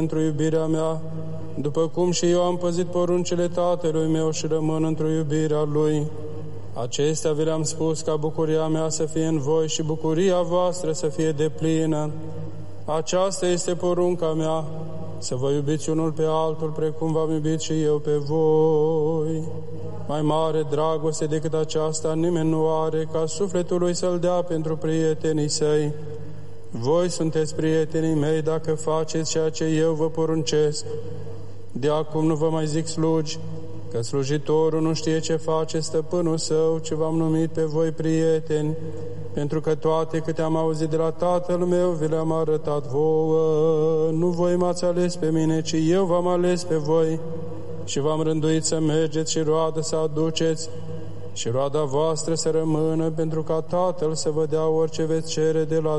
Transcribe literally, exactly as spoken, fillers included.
într-o iubirea mea, după cum și eu am păzit poruncile Tatălui meu și rămân într-o iubirea Lui. Acestea vi le-am spus ca bucuria mea să fie în voi și bucuria voastră să fie deplină. Aceasta este porunca mea, să vă iubiți unul pe altul, precum v-am iubit și eu pe voi. Mai mare dragoste decât aceasta nimeni nu are, ca sufletul lui să-l dea pentru prietenii săi. Voi sunteți prietenii mei dacă faceți ceea ce eu vă poruncesc. De acum nu vă mai zic slugi, că slujitorul nu știe ce face stăpânul său, ci v-am numit pe voi prieteni, pentru că toate câte am auzit de la Tatăl meu vi le-am arătat vouă. Nu voi m-ați ales pe mine, ci eu v-am ales pe voi și v-am rânduit să mergeți și roadă să aduceți și roada voastră să rămână, pentru ca Tatăl să vă dea orice veți cere de la